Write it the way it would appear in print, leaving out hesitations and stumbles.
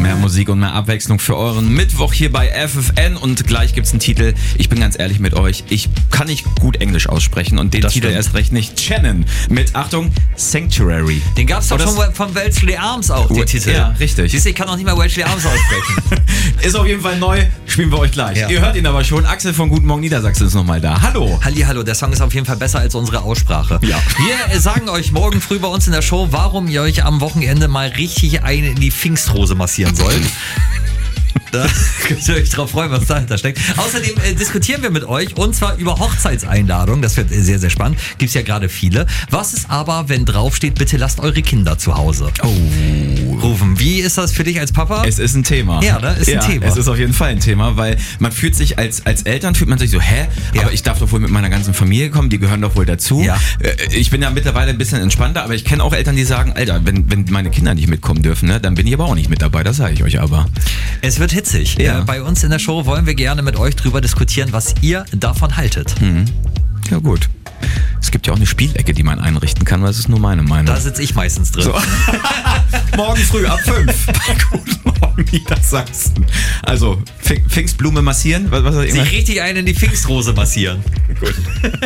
Mehr Musik und mehr Abwechslung für euren Mittwoch hier bei FFN. Und gleich gibt's einen Titel. Ich bin ganz ehrlich mit euch, ich kann nicht gut Englisch aussprechen und den Das Titel stimmt. erst recht nicht. Shannon mit, Achtung, Sanctuary. Den gab's doch Oder schon von Wellesley Arms auch, die Titel. Ja, richtig. Siehst du, ich kann auch nicht mal Wellesley Arms aussprechen. Ist auf jeden Fall neu, spielen wir euch gleich. Ja. Ihr hört ihn aber schon. Axel von Guten Morgen Niedersachsen ist nochmal da. Hallo. Hallihallo, der Song ist auf jeden Fall besser als unsere Aussprache. Ja. Wir sagen euch morgen früh bei uns in der Show, warum ihr euch am Wochenende mal richtig eine in die Pfingstrose massieren sollt. Da könnt ihr euch drauf freuen, was dahinter steckt. Außerdem diskutieren wir mit euch und zwar über Hochzeitseinladungen. Das wird sehr, sehr spannend. Gibt's ja gerade viele. Was ist aber, wenn draufsteht, bitte lasst eure Kinder zu Hause rufen? Wie ist das für dich als Papa? Es ist ein Thema. Ja, ne? Ist ein Thema. Es ist auf jeden Fall ein Thema, weil man fühlt sich als Eltern, fühlt man sich so, Ja. aber ich darf doch wohl mit meiner ganzen Familie kommen, die gehören doch wohl dazu. Ja. Ich bin ja mittlerweile ein bisschen entspannter, aber ich kenne auch Eltern, die sagen, Alter, wenn meine Kinder nicht mitkommen dürfen, ne, dann bin ich aber auch nicht mit dabei, das sage ich euch aber. Es wird hitzig. Ja. Bei uns in der Show wollen wir gerne mit euch drüber diskutieren, was ihr davon haltet. Ja gut. Es gibt ja auch eine Spielecke, die man einrichten kann, aber das ist nur meine Meinung. Da sitze ich meistens drin. So. Morgen früh ab 5 bei Guten Morgen Niedersachsen. Also Pfingstblume massieren, was soll ich immer? Sich richtig einen in die Pfingstrose massieren. Gut.